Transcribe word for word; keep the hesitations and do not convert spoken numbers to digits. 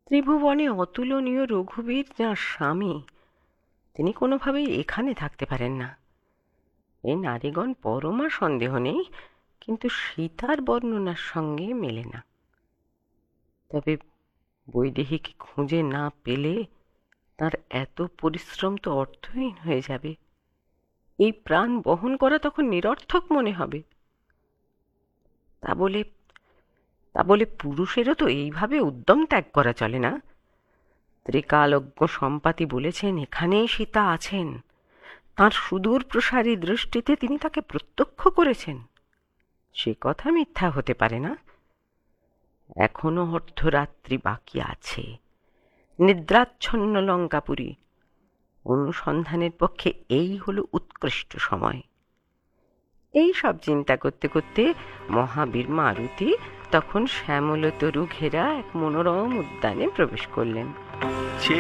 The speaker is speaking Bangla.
ত্রিভুবনে অতুলনীয় রঘুবীর যাঁর স্বামী, তিনি কোনোভাবেই এখানে থাকতে পারেন না। এই নারীগণ পরমা সন্দেহ নেই, কিন্তু সীতার বর্ণনার সঙ্গে মেলে না। তবে বৈদেহীকে খুঁজে না পেলে তার এত পরিশ্রম তো অর্থহীন হয়ে যাবে। এই প্রাণ বহন করা তখন নিরর্থক মনে হবে। তা বলে তা বলে পুরুষেরও তো এইভাবে উদ্যম ত্যাগ করা চলে না। ত্রিকালজ্ঞ সম্পাতি বলেছেন এখানেই সীতা আছেন, তাঁর সুদূর প্রসারী দৃষ্টিতে তিনি তাকে প্রত্যক্ষ করেছেন। সে কথা মিথ্যা হতে পারে না। এখনো অর্ধরাত্রি বাকি আছে, নিদ্রাচ্ছন্ন লঙ্কাপুরী। অনুসন্ধানের পক্ষে এই হলো উৎকৃষ্ট সময়। এই সব চিন্তা করতে করতে মহাবীর মারুতি তখন শ্যামলতরু ঘেরা এক মনোরম উদ্যানে প্রবেশ করলেন।